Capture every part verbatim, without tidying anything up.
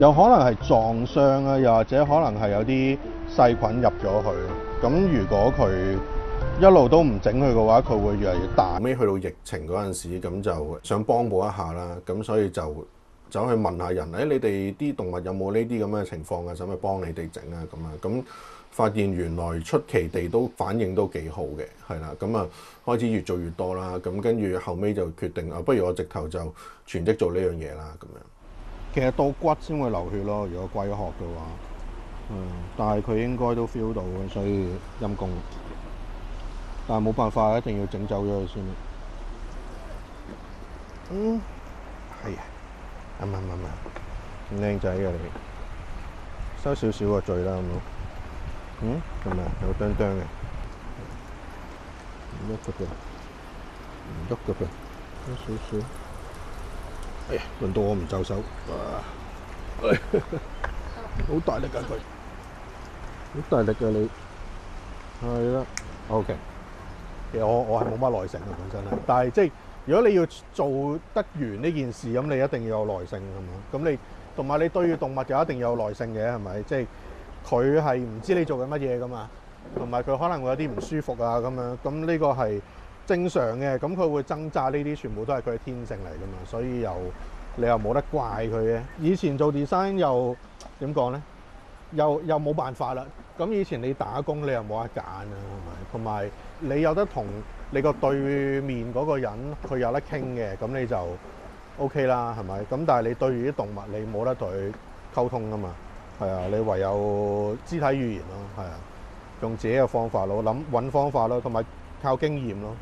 有可能係撞傷啊，又或者可能係有啲細菌入咗去。咁如果佢一路都唔整佢嘅話，佢會越嚟越大。 後尾去到疫情嗰陣時，咁就想幫補一下啦。咁所以就走去問下人，誒、哎、你哋啲動物有冇呢啲咁嘅情況啊？使唔使幫你哋整啊？咁啊，咁發現原來出奇地都反應都幾好嘅，係啦。咁啊開始越做越多啦。咁跟住後尾就決定啊，不如我直頭就全職做呢樣嘢啦。咁樣。 其實到骨先會流血咯，如果龜殼嘅話，嗯，但係佢應該都 feel 到嘅，所以陰公。但係冇辦法，一定要整走咗佢先。嗯，係啊，啱啱啱啱，咁靚仔嘅你，收少少個嘴啦，好唔好？嗯，係咪有釘釘嘅？唔喐嘅噃，唔喐嘅噃，收少少。哎呀，輪到我唔就手，哇！好大力㗎佢，好大力㗎你，係啦 ，OK。其實我我係冇乜耐性嘅本身係，但係即係如果你要做得完呢件事，咁你一定要有耐性係嘛？咁你同埋你對住動物就一定要有耐性嘅係咪？即係佢係唔知你做緊乜嘢㗎嘛，同埋佢可能會有啲唔舒服啊咁樣，咁呢個係正常嘅。咁佢會掙扎，呢啲全部都係佢嘅天性嚟㗎嘛，所以又你又冇得怪佢嘅。以前做 design 又點講咧？又又冇辦法啦。咁以前你打工你又冇得揀啊，係咪？同埋你有得同你個對面嗰個人佢有得傾嘅，咁你就 OK 啦，係咪？咁但係你對住啲動物你冇得同佢溝通㗎嘛，係啊，你唯有肢體語言咯，係啊，用自己嘅方法咯，諗揾方法咯，同埋靠經驗咯。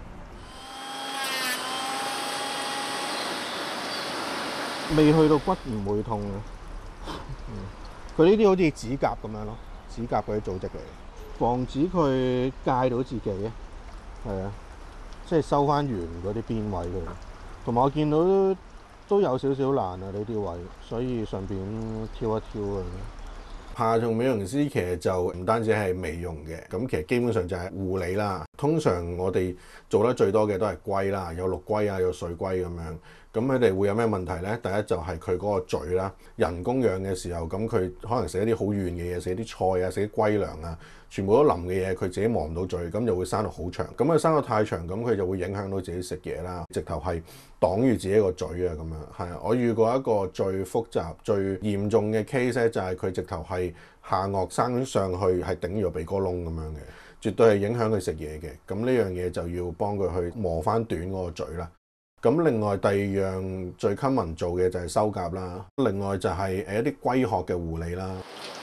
未去到骨唔會痛嘅，佢呢啲好似指甲咁樣咯，指甲嗰啲組織嚟嘅，防止佢戒到自己啊，係啊，即係收翻圓嗰啲邊位佢。同埋我見到都，都有少少難啊呢啲位，所以順便挑一挑啊。 爬蟲美容師其實就唔單止係美容嘅，咁其實基本上就係護理啦。通常我哋做得最多嘅都係龜啦，有陸龜啊，有水龜咁樣。咁佢哋會有咩問題呢？第一就係佢嗰個嘴啦，人工養嘅時候，咁佢可能食一啲好軟嘅嘢，食啲菜啊，食啲龜糧啊，全部都腍嘅嘢，佢自己望唔到嘴，咁就會生到好長。咁佢生到太長，咁佢就會影響到自己食嘢啦，直頭係擋住自己個嘴啊咁樣。係啊，我遇過一個最複雜、最嚴重嘅 case 咧，就係佢直頭係下顎生上去，係頂住個鼻哥窿咁樣嘅，絕對係影響佢食嘢嘅。咁呢樣嘢就要幫佢去磨翻短嗰個嘴啦。咁另外第二樣最 common 做嘅就係修甲啦，另外就係誒一啲龜殼嘅護理啦。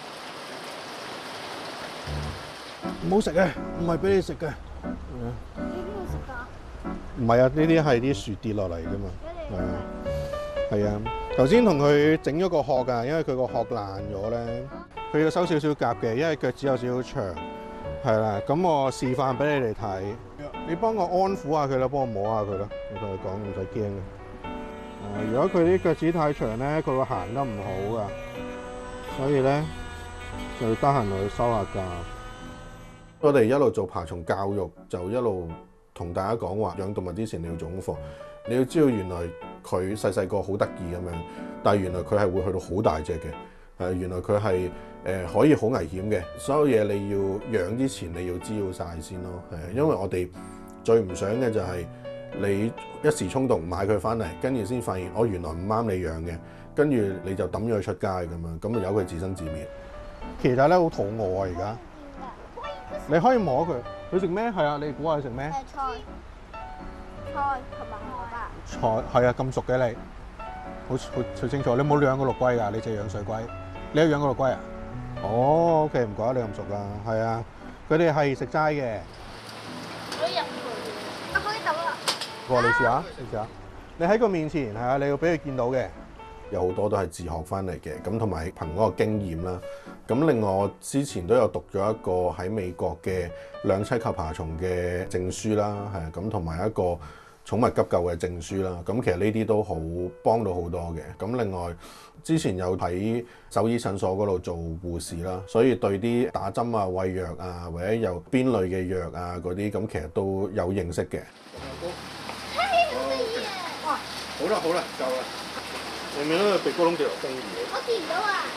唔好食啊！唔係俾你食嘅。 你邊度食㗎？ 唔係啊，呢啲係啲樹跌落嚟啫嘛。係啊，係啊。頭先同佢整咗個殼㗎，因為佢個殼爛咗咧，佢要收少少甲嘅，因為腳趾有少少長。係啦，咁我示範俾你哋睇。你幫我安撫下佢啦，幫我摸下佢啦。你同佢講唔使驚嘅。誒，如果佢啲腳趾太長咧，佢會行得唔好噶，所以咧就要得閒同佢收下甲。我哋一路做爬蟲教育，就一路同大家講話，養動物之前你要做功課。你要知道原來佢細細個好得意咁樣，但係原來佢係會去到好大隻嘅。誒，原來佢係誒可以好危險嘅。所有嘢你要養之前，你要知道晒先咯。係啊，因為我哋最唔想嘅就係你一時衝動買佢翻嚟，跟住先發現我原來唔啱你養嘅，跟住你就抌咗佢出街咁樣，咁由佢自生自滅。其實咧好肚餓啊而家，你可以摸佢。佢食咩？係啊，你估下佢食咩？ 誒菜，菜同埋蘿蔔。 菜係啊，咁熟嘅你，好好好清楚。你冇養過陸龜㗎，你淨係養水龜。你有養過陸龜啊？哦 ，OK，唔怪得你咁熟啦。係啊，佢哋係食齋嘅。 我入去，我可以走啦。 過你試下，你試下。你喺佢面前係啊，你要俾佢見到嘅。有好多都係自學翻嚟嘅，咁同埋憑嗰個經驗啦。咁另外我之前都有讀咗一個喺美國嘅兩棲及爬蟲嘅證書啦，係咁同埋一個寵物急救嘅證書啦。咁其實呢啲都好幫到好多嘅。咁另外之前有喺獸醫診所嗰度做護士啦，所以對啲打針啊、餵藥啊，或者有邊類嘅藥啊嗰啲，咁其實都有認識嘅。 嘿，好得意啊！哇！ 好啦好啦，夠啦。 你見到佢鼻哥窿掉落風魚？ 我見唔到啊！